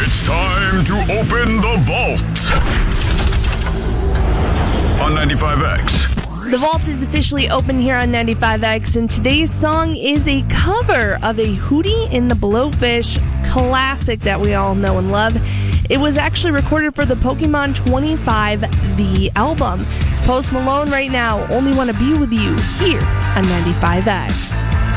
It's time to open the vault on 95X. The vault is officially open here on 95X, and today's song is a cover of a Hootie and the Blowfish classic that we all know and love. It was actually recorded for the Pokemon 25 The album. It's Post Malone right now. Only Want to Be With You here on 95X.